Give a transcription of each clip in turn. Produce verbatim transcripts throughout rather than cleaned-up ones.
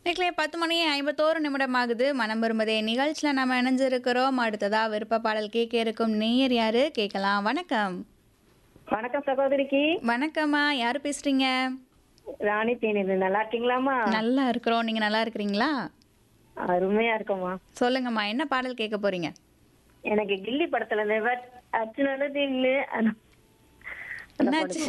நேரத்திலே பத்து மணி ஐம்பத்தொன்று நிமிடம் ஆகுது. மனம் விரும்புதே நிகழ்ச்சியில நம்ம இணைஞ்சிருக்கிறோம். அடுத்ததா விருப்ப பாடல் கேட்க இருக்கும் நேயர் யாரு கேட்கலாம். வணக்கம். வணக்கம் சகோதரிக்கு. வணக்கம்மா. யாரு பேசுறீங்க? ராணி தேனி. நல்லா இருக்கீங்களாமா? நல்லா இருக்கிறோம். நீங்க நல்லா இருக்கிறீங்களா? அருமையா இருக்கோமா. சொல்லுங்கம்மா, என்ன பாடல் கேட்க போறீங்க? எனக்கு கில்லி படத்துல இந்த அர்ஜுனோட வில்லு என்னாச்சு?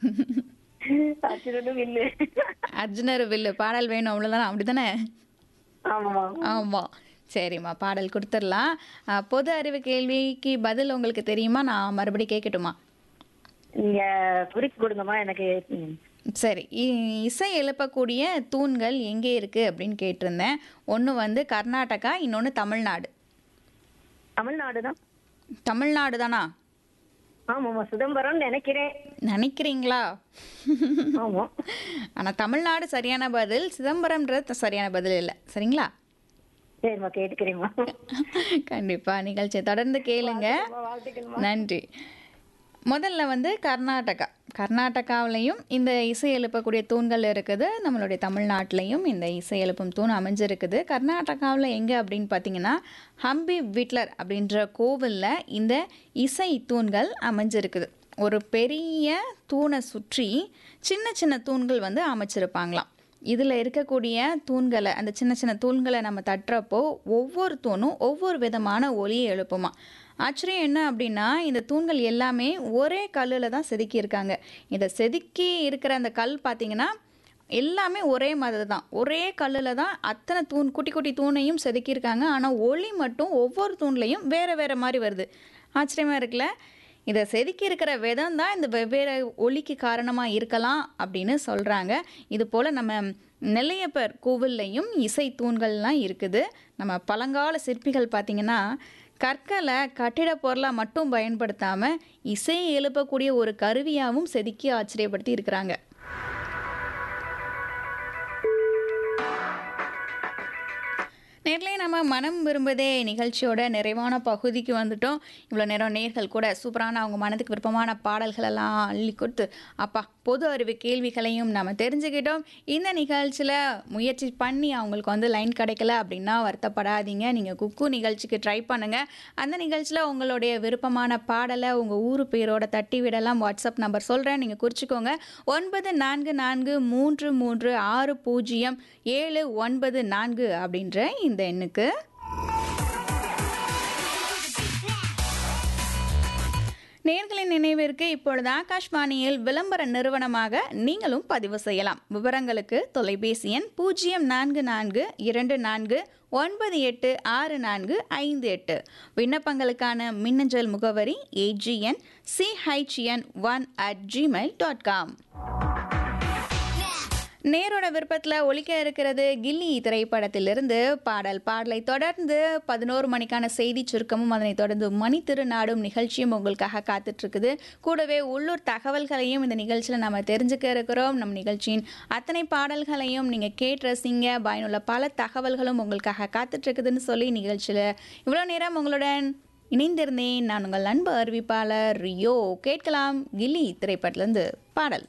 அர்ஜுனோட வில்லு அர்ஜுனர் வில்லு பாடல் வேணும் அவ்வளவுதானே, அப்படித்தானே? ஆமா ஆமா. சரிம்மா, பாடல் கொடுத்துடலாம். அஹ், பொது அறிவு கேள்விக்கு பதில் உங்களுக்கு தெரியுமா? நான் மறுபடியும் கேட்கட்டுமா? நீங்க குறிப்பு கொடுங்கம்மா எனக்கு. ம். சரி. இ- இசை எழுப்பக்கூடிய தூண்கள் எங்கே இருக்கு அப்படின்னு கேட்டிருந்தேன். ஒன்று வந்து கர்நாடகா, இன்னொன்று தமிழ்நாடு. தமிழ்நாடுதான். தமிழ்நாடு தானா? ஆமாமா, சிதம்பரம் நினைக்கிறேன். நினைக்கிறீங்களா? ஆமா. ஆனால் தமிழ்நாடு சரியான பதில், சிதம்பரம்ன்றது சரியான பதில் இல்லை. சரிங்களா? சரிம்மா, கேட்டுக்கிறேம்மா. கண்டிப்பா நிகழ்ச்சியை தொடர்ந்து கேளுங்க. வாழ்த்துக்கள்மா. நன்றி. முதல்ல வந்து கர்நாடகா. கர்நாடகாவிலையும் இந்த இசை எழுப்பக்கூடிய தூண்கள் இருக்குது. நம்மளுடைய தமிழ்நாட்டிலையும் இந்த இசை எழுப்பும் தூண் அமைஞ்சிருக்குது. கர்நாடகாவில் எங்கே அப்படின்னு பார்த்தீங்கன்னா, ஹம்பி விட்லர் அப்படின்ற கோவிலில் இந்த இசை தூண்கள் அமைஞ்சிருக்குது. ஒரு பெரிய தூணை சுற்றி சின்ன சின்ன தூண்கள் வந்து அமைச்சிருப்பாங்களாம். இதில் இருக்கக்கூடிய தூண்களை, அந்த சின்ன சின்ன தூண்களை நம்ம தட்டுறப்போ ஒவ்வொரு தூணும் ஒவ்வொரு விதமான ஒலியை எழுப்புமா. ஆச்சரியம் என்ன அப்படின்னா, இந்த தூண்கள் எல்லாமே ஒரே கல்லில் தான் செதுக்கியிருக்காங்க. இதை செதுக்கி இருக்கிற அந்த கல் பார்த்தீங்கன்னா எல்லாமே ஒரே மாதிரி தான், ஒரே கல்லில் தான் அத்தனை தூண், குட்டி குட்டி தூணையும் செதுக்கியிருக்காங்க. ஆனால் ஒளி மட்டும் ஒவ்வொரு தூண்லையும் வேறு வேறு மாதிரி வருது. ஆச்சரியமாக இருக்குல்ல? இதை செதுக்கி இருக்கிற விதம் தான் இந்த வெவ்வேறு ஒலிக்கு காரணமாக இருக்கலாம் அப்படின்னு சொல்கிறாங்க. இது போல் நம்ம நெல்லையப்பர் கோவில்லையும் இசை தூண்கள்லாம் இருக்குது. நம்ம பழங்கால சிற்பிகள் பார்த்திங்கன்னா கற்களை கட்டிட பொருளாக மட்டும் பயன்படுத்தாமல் இசையை எழுப்பக்கூடிய ஒரு கருவியாகவும் செதுக்கி ஆச்சரியப்படுத்தி இருக்கிறாங்க. நேர்லயே நம்ம மனம் விரும்புதே நிகழ்ச்சியோட நிறைவான பகுதிக்கு வந்துட்டோம். இவ்வளோ நேரம் நேர்கள் கூட சூப்பரான அவங்க மனதுக்கு விருப்பமான பாடல்கள் எல்லாம் அள்ளி கொடுத்து அப்பா பொது அறிவு கேள்விகளையும் நம்ம தெரிஞ்சுக்கிட்டோம். இந்த நிகழ்ச்சியில் முயற்சி பண்ணி அவங்களுக்கு வந்து லைன் கிடைக்கல அப்படின்னா வருத்தப்படாதீங்க. நீங்கள் குக்கு நிகழ்ச்சிக்கு ட்ரை பண்ணுங்கள். அந்த நிகழ்ச்சியில் உங்களுடைய விருப்பமான பாடலை உங்கள் ஊர் பேரோட தட்டி விடலாம். வாட்ஸ்அப் நம்பர் சொல்கிறேன், நீங்கள் குறிச்சிக்கோங்க. ஒன்பது நான்கு நான்கு மூன்று மூன்று ஆறு பூஜ்ஜியம் ஏழு ஒன்பது நான்கு அப்படின்ற இந்த எண்ணுக்கு. நேர்களின் நினைவிற்கு இப்பொழுது ஆகாஷ்வாணியில் விளம்பர நிறுவனமாக நீங்களும் பதிவு செய்யலாம். விவரங்களுக்கு தொலைபேசி எண் பூஜ்ஜியம் நான்கு நான்கு இரண்டு நான்கு ஒன்பது எட்டு ஆறு நான்கு ஐந்து எட்டு. விண்ணப்பங்களுக்கான மின்னஞ்சல் முகவரி AGN CHN one at Gmail dot com. நேரோட விருப்பத்தில் ஒலிக்க இருக்கிறது கில்லி திரைப்படத்திலிருந்து பாடல். பாடலை தொடர்ந்து பதினோரு மணிக்கான செய்தி சுருக்கமும், அதனைத் தொடர்ந்து மணி திருநாடும் நிகழ்ச்சியும் உங்களுக்காக காத்துட்ருக்குது. கூடவே உள்ளூர் தகவல்களையும் இந்த நிகழ்ச்சியில் நம்ம தெரிஞ்சுக்க இருக்கிறோம். நம் நிகழ்ச்சியின் அத்தனை பாடல்களையும் நீங்கள் கேட்டு ரசிங்க. பயனுள்ள பல தகவல்களும் உங்களுக்காக காத்துட்ருக்குதுன்னு சொல்லி நிகழ்ச்சியில் இவ்வளோ நேரம் உங்களுடன் இணைந்திருந்தேன். நான் உங்கள் அன்பு அறிவிப்பாளர் ரியோ. கேட்கலாம் கில்லி திரைப்படத்திலிருந்து பாடல்.